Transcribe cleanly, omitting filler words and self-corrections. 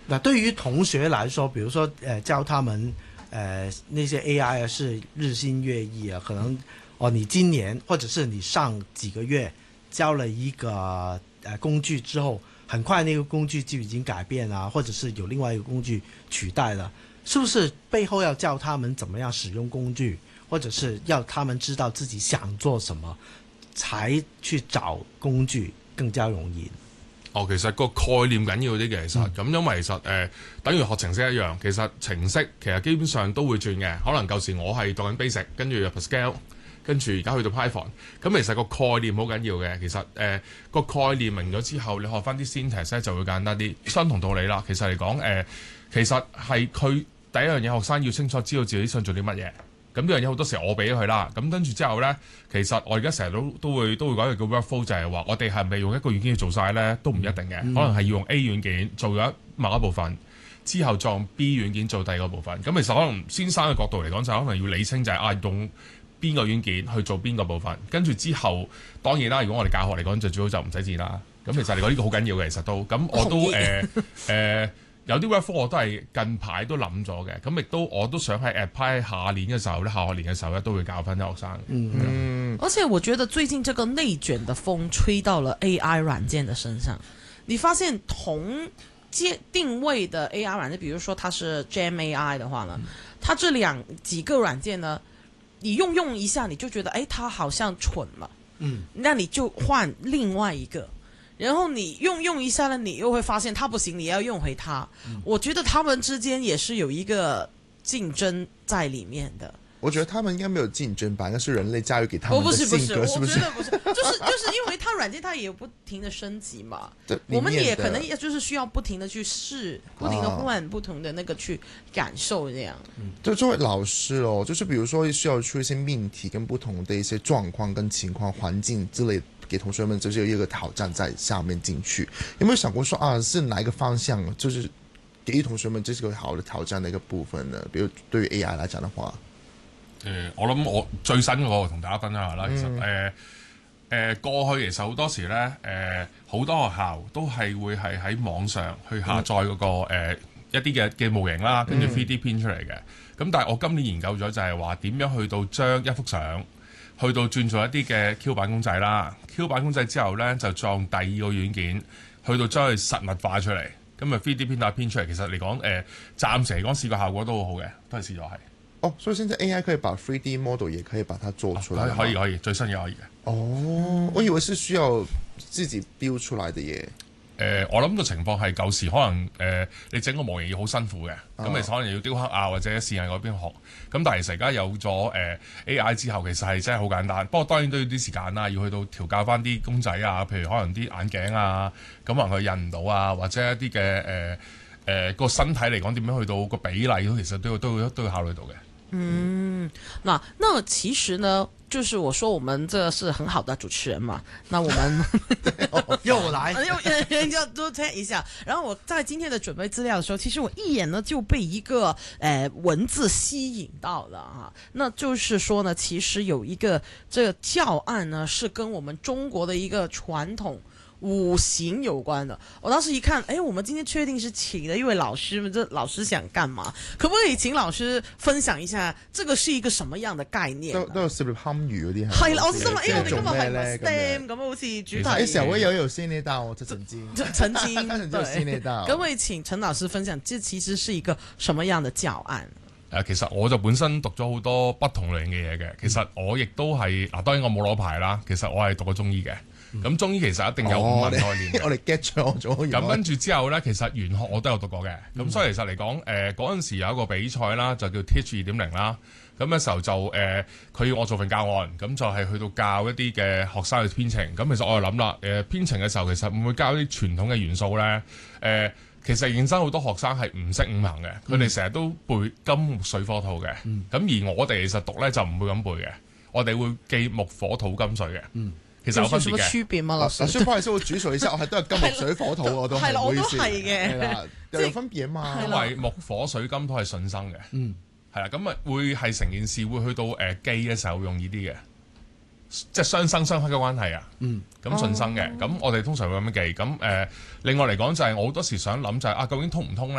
那对于同学来说，比如说教他们那些 AI 是日新月异啊，可能你今年或者是你上几个月教了一个工具之后，很快那个工具就已经改变啊，或者是有另外一个工具取代了，是不是背后要教他们怎么样使用工具，或者是要他們知道自己想做什麼，才去找工具更加容易？ 其實個概念緊要啲嘅，其實咁因為其實等於學程式一樣，其實程式其實基本上都會轉嘅。可能舊時我係讀緊 basic， 跟住入 Pascal， 跟住而家去到 Python， 咁其實個概念好緊要嘅。其實個概念明咗之後，你學翻啲 syntax 咧就會簡單啲。相同道理啦，其實嚟講其實係佢第一樣嘢，學生要清楚知道自己想做啲乜嘢。咁呢樣嘢好多時我俾咗佢啦，咁跟住之後咧，其實我而家成日都會講一個叫 workflow， 就係話我哋係咪用一個軟件去做晒咧，都唔一定嘅，可能係要用 A 軟件做咗某一部分，之後再用 B 軟件做第二個部分。咁其實可能先生嘅角度嚟講，就可能要理清就係用邊個軟件去做邊個部分，跟住之後當然啦，如果我哋教學嚟講，就最好就唔使字啦。咁其實嚟講呢個好緊要嘅，其實都咁我都有啲 workflow 我都係近排都諗咗嘅，咁亦都我都想喺 apply 下年嘅時候咧，下學年嘅時候咧都會教翻啲學生。 而且我覺得最近這個內卷的風吹到了 AI 軟件的身上，你發現同定位的 AI 軟件，比如說它是 GemAI 的話呢，它這幾個軟件呢，你用一下你就覺得它好像蠢了，那你就換另外一個。然後你用一下呢，你又會發現它不行，你要用回它。我覺得他們之間也是有一個競爭在裏面的。 我覺得他們應該沒有競爭吧，應該是人類駕馭給他們的性格，是不是？ 我覺得不是，就是因為它軟件它也有不停的升級嘛。我們也可能也就是需要不停的去試，不停的換不同的那個去感受這樣。 就作為老師哦，就是比如說需要出一些命題跟不同的一些狀況跟情況環境之類的，給同學們就是有一個挑戰在下面進去，有沒有想過說是哪一個方向，就是給予同學們這是個好的挑戰的一個部分呢？比如對於 AI 來講的話， 我諗我最新嗰個同大家分享下啦。其實過去其實好多時咧，好多學校都係會係喺網上去下載嗰個一啲嘅模型啦，跟住 3D 編出嚟嘅。咁但係我今年研究咗就係話點樣去到將一幅相去到轉做一啲嘅 Q 版公仔啦 ，Q 版公仔之後咧就再用第二個軟件去到將佢實物化出嚟，咁啊 3D 編出嚟。其實嚟講暫時嚟講試個效果都好好嘅，都係試咗係。 所以現在 AI 可以把 3D model 也可以把它做出來， 可以，最新嘅可以嘅。 我以為是需要自己 build 出來的嘢。 我諗個情況係舊時可能你整個模型要好辛苦嘅，咁其實可能要雕刻啊或者試喺嗰邊學。咁但係其實而家有咗AI 之後，其實係真係好簡單。不過當然都要啲時間啦，要去到調教翻啲公仔啊，譬如可能啲眼鏡啊，咁可能佢印唔到啊，或者一啲嘅個身體嚟講點樣去到個比例，其實都要考慮到嘅。 那其實呢，就是我說我們這是很好的主持人嘛，那我們又來要多聽一下。然後我在今天的準備資料的時候，其實我一眼呢就被一個文字吸引到了哈。那就是說呢，其實有一個這個教案呢，是跟我們中國的一個傳統五行有關的。我當時一看，我們今天確定是請了一位老師嗎？這老師想幹嘛？可不可以請老師分享一下，這個是一個什麼樣的概念？ 都有涉獵堪輿嗰啲係啦，我心諗，我哋今日係 STEM 咁好似主題。 小薇有先呢道，就曾經就先呢道。 可唔可以請陳老師分享，這其實是一個什麼樣的教案？ 其實我就本身讀咗好多不同類型嘅嘢嘅。其實我亦都係當然我冇攞牌啦。其實我係讀過中醫嘅。咁中醫其實一定有五行概念嘅。 我哋 get 錯咗。咁跟住之後咧，其實玄學我都有讀過嘅。咁所以其實嚟講，嗰陣時有一個比賽啦，就叫 Teach 2.0啦。咁嘅時候就佢要我做份教案，咁就係去到教一啲嘅學生去編程。咁其實我就諗啦，編程嘅時候其實會唔會教啲傳統嘅元素咧？其實認真好多學生係唔識五行嘅，佢哋成日都背金木水火土嘅。咁而我哋其實讀咧就唔會咁背嘅，我哋會記木火土金水嘅。其實有分別嘅。有什麼區別嗎？老師？ 所以不好意思，我舉手一下，我係都係金木水火土，我都係。 係啦，我都係嘅。 係啦，有分別嘛？ 因為木火水金都係順生嘅。係啦，咁啊會係成件事會去到記嘅時候會容易啲嘅，即係相生相克嘅關係啊。咁順生嘅，咁我哋通常會咁樣記。咁另外嚟講就係我好多時想諗就係究竟通唔通咧？